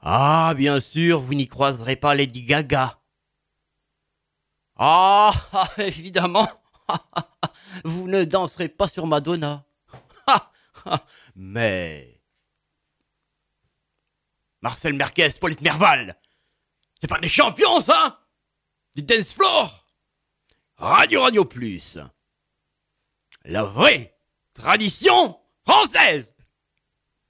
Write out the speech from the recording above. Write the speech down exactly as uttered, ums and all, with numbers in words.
Ah, bien sûr, vous n'y croiserez pas Lady Gaga. Ah, ah, évidemment, vous ne danserez pas sur Madonna. Mais Marcel Merquez, Paulette Merval, c'est pas des champions, ça? Du dance floor. Radio Radio Plus. La vraie tradition française.